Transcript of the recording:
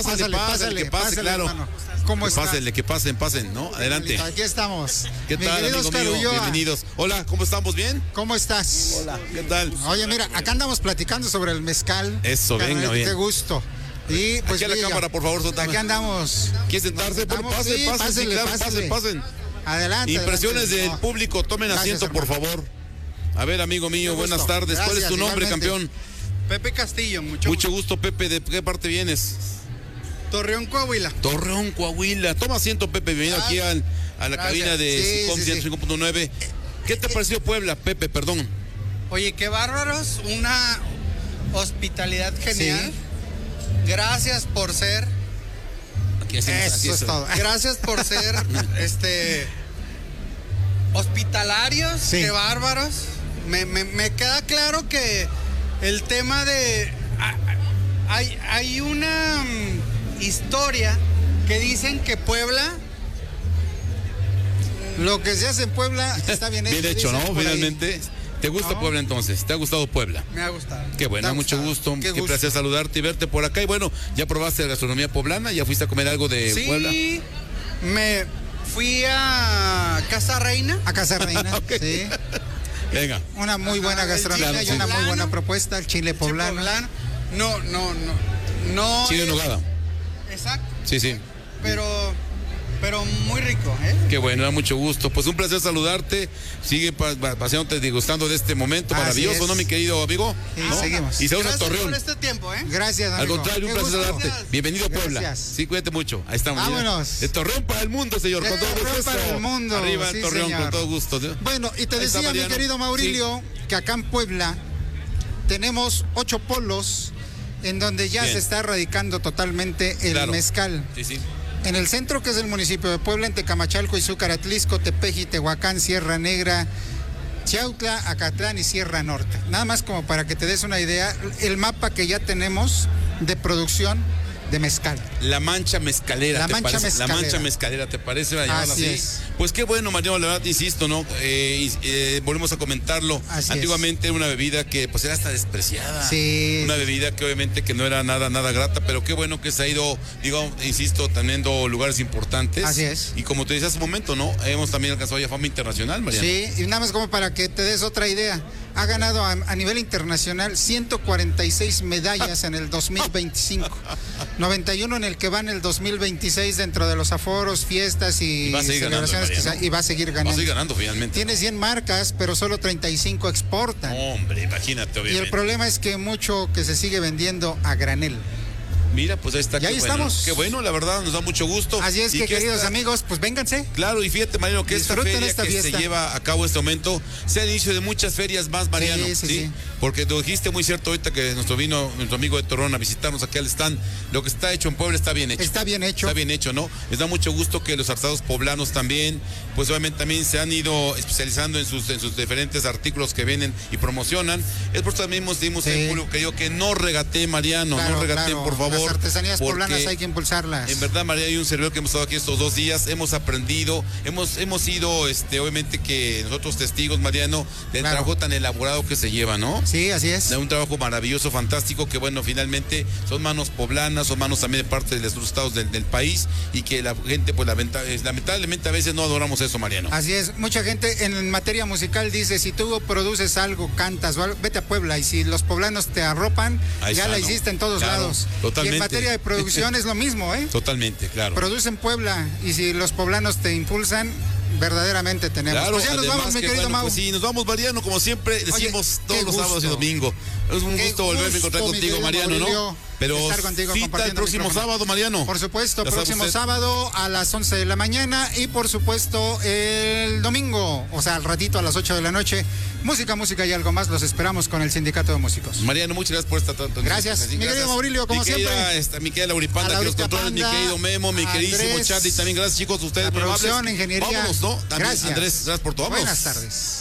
pásale, que pase, claro. Hermano. ¿Cómo está? Que pasen, ¿no? Adelante. Aquí estamos. ¿Qué tal, amigo mío? Bienvenidos. Hola, ¿cómo estamos? ¿Bien? ¿Cómo estás? Hola, ¿qué tal? Oye, mira, acá andamos platicando sobre el mezcal. Eso, venga, bien. Qué gusto. Y pues aquí a la cámara, por favor, Sotana. Aquí andamos. ¿Quieres sentarse? Bueno, pasen. Adelante. Impresiones adelante. del público, tomen asiento, por favor. A ver, amigo mío, buenas tardes. Gracias, ¿Cuál es tu nombre, igualmente. campeón? Pepe Castillo, Mucho gusto, Pepe. ¿De qué parte vienes? Torreón, Coahuila. Torreón, Coahuila. Toma asiento, Pepe. Bienvenido aquí a la cabina de SICOM 105.9. ¿Qué te pareció Puebla, Pepe? Perdón. Oye, qué bárbaros. Una hospitalidad genial. Sí. Gracias por ser. Eso es todo. Gracias por ser hospitalarios. Sí. Qué bárbaros. Me queda claro que el tema de. Hay una historia que dicen que Puebla. Lo que se hace en Puebla está bien hecho. Bien hecho, ¿no? Por ahí. Finalmente. ¿Te gusta Puebla entonces? ¿Te ha gustado Puebla? Me ha gustado. Qué bueno, mucho gusto. Qué placer saludarte y verte por acá. Y bueno, ¿ya probaste la gastronomía poblana? ¿Ya fuiste a comer algo de Puebla? Sí, me fui a Casa Reina. A Casa Reina, Okay. sí. Venga. Una muy buena gastronomía y una muy buena propuesta, el chile poblano. No. Chile en nogada. Exacto. Sí. Pero muy rico, ¿eh? Qué bueno, da mucho gusto. Pues un placer saludarte. Sigue paseándote, disgustando de este momento maravilloso, ¿no, mi querido amigo? Sí, ¿no? seguimos. Y saludos a Gracias Torreón. por este tiempo, ¿eh? Gracias, amigo. Al contrario, un Qué placer gusto. saludarte. Bienvenido a Puebla. Gracias. Sí, cuídate mucho. Ahí estamos. Vámonos. De Torreón para el mundo, señor. De Con todo Torreón gusto. para el mundo. Arriba Sí, Torreón, señor. con todo gusto. ¿No? Bueno, y te Ahí está decía, mi Mariano. querido Maurilio, que acá en Puebla tenemos 8 polos en donde ya Bien. se está radicando totalmente el mezcal. Sí. En el centro, que es el municipio de Puebla, en Tecamachalco, Izúcar, Atlisco, Tepeji, Tehuacán, Sierra Negra, Chiautla, Acatlán y Sierra Norte. Nada más como para que te des una idea, el mapa que ya tenemos de producción de mezcal. La mancha mezcalera. La ¿te mancha parece? mezcalera. La mancha mezcalera, ¿te parece? Así es. Pues qué bueno, Mariano, la verdad, insisto, ¿no? Volvemos a comentarlo. Así Antiguamente era una bebida que pues era hasta despreciada. Sí. Una bebida que obviamente que no era nada grata, pero qué bueno que se ha ido, digo, insisto, teniendo lugares importantes. Así es. Y como te decía hace un momento, ¿no? Hemos también alcanzado ya fama internacional, Mariano. Sí, y nada más como para que te des otra idea. Ha ganado a nivel internacional 146 medallas en el 2025. 91 en el que va en el 2026 dentro de los aforos, fiestas y va a seguir celebraciones ganando, y va a seguir ganando. Va a seguir ganando finalmente. Tiene 100 marcas, pero solo 35 exportan. Hombre, imagínate, obviamente. Y el problema es que mucho que se sigue vendiendo a granel. Mira, pues ahí está. Y ahí estamos. Qué bueno, la verdad, nos da mucho gusto. Así es que, queridos amigos, pues vénganse. Claro, y fíjate, Mariano, que esta Disfruten feria esta que fiesta. se lleva a cabo en este momento sea el inicio de muchas ferias más, Mariano. Sí. Porque tú dijiste muy cierto ahorita que nuestro amigo de Torreón a visitarnos aquí al stand. Lo que está hecho en Puebla está bien hecho. Está bien hecho. Está bien hecho, ¿no? Les da mucho gusto que los artesanos poblanos también, pues obviamente también se han ido especializando en sus diferentes artículos que venden y promocionan. Es por eso también dimos el público que digo que no regateen, Mariano, Claro, no regateen, claro. por favor. Las artesanías porque poblanas hay que impulsarlas. en verdad, María, hay un servidor que hemos estado aquí estos 2 días, hemos aprendido, hemos sido, obviamente que nosotros testigos, Mariano, del trabajo tan elaborado que se lleva, ¿no? Sí, así es. De un trabajo maravilloso, fantástico, que bueno, finalmente son manos poblanas, son manos también de parte de los estados del país y que la gente, pues lamentablemente a veces no adoramos eso, Mariano. Así es, mucha gente en materia musical dice, si tú produces algo, cantas o algo, vete a Puebla, y si los poblanos te arropan, Ahí ya está, la ¿no? hiciste en todos Claro, lados. totalmente. Y en materia de producción es lo mismo, ¿eh? Totalmente, claro. Produce en Puebla, y si los poblanos te impulsan, verdaderamente tenemos. Claro, pues ya nos vamos, mi querido bueno, Mau. pues sí, nos vamos, Mariano, como siempre decimos todos los sábados y domingos. Es un gusto volverme a encontrar contigo, Mariano, ¿no? Pero estar contigo, cita el próximo sábado, Mariano. Por supuesto, Ya sabe próximo usted. sábado a las 11 de la mañana y por supuesto el domingo, o sea, al ratito a las 8 de la noche. Música y algo más, los esperamos con el Sindicato de Músicos. Mariano, muchas gracias por esta transmisión. Gracias, mi querido Maurilio, como siempre. Mi querida Lauripanda, que los controles, mi querido Memo, mi queridísimo Charlie, también gracias, chicos, ustedes. La muy producción, amables. ingeniería. Vámonos, ¿no? También, Gracias. Andrés, gracias por todo. Vámonos. Buenas tardes.